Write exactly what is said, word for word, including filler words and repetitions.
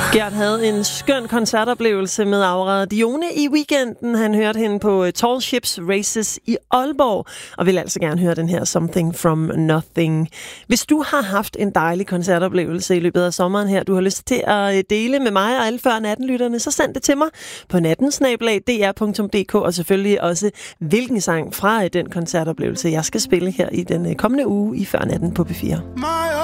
Gert havde en skøn koncertoplevelse med Aura Dione i weekenden. Han hørte hende på Tall Ships Races i Aalborg, og vil altså gerne høre den her Something from Nothing. Hvis du har haft en dejlig koncertoplevelse i løbet af sommeren her, du har lyst til at dele med mig og alle før natten-lytterne, så send det til mig på natten snabel-a d r punktum d k, og selvfølgelig også hvilken sang fra den koncertoplevelse, jeg skal spille her i den kommende uge i Før Natten på P fire.